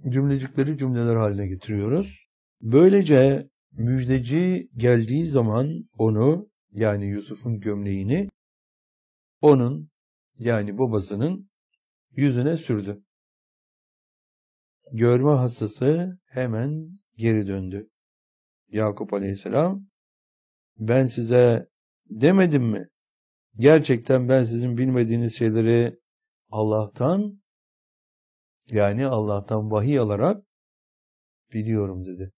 cümlecikleri cümleler haline getiriyoruz. Böylece müjdeci geldiği zaman onu, yani Yusuf'un gömleğini onun, yani babasının yüzüne sürdü. Görme hastası hemen geri döndü. Yakup Aleyhisselam, ben size demedim mi? Gerçekten ben sizin bilmediğiniz şeyleri Allah'tan, yani Allah'tan vahiy alarak biliyorum dedi.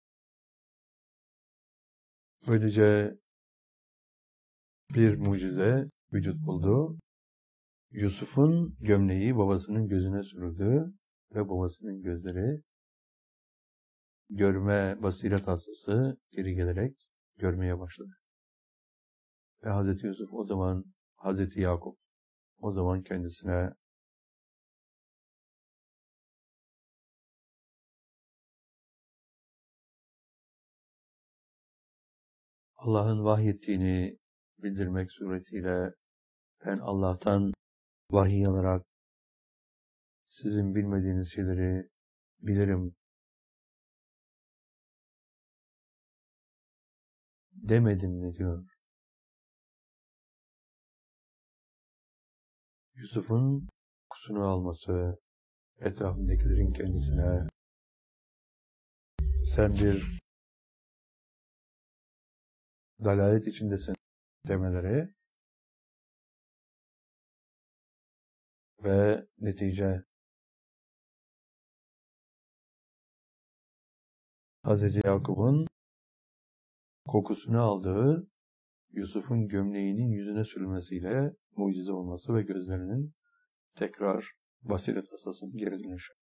Böylece bir mucize vücut buldu. Yusuf'un gömleği babasının gözüne sürüldü ve babasının gözleri, görme basiret hastası, geri gelerek görmeye başladı. Ve Hazreti Yusuf o zaman, Hazreti Yakup o zaman kendisine Allah'ın vahyettiğini bildirmek suretiyle, ben Allah'tan vahiy alarak sizin bilmediğiniz şeyleri bilirim demedim mi diyor. Yusuf'un kokusunu alması, etrafındakilerin kendisine sen bir dalalet içindesin demeleri ve netice Hazreti Yakup'un kokusunu aldığı Yusuf'un gömleğinin yüzüne sürülmesiyle mucize olması ve gözlerinin tekrar basiret hastasının geri dönüşü.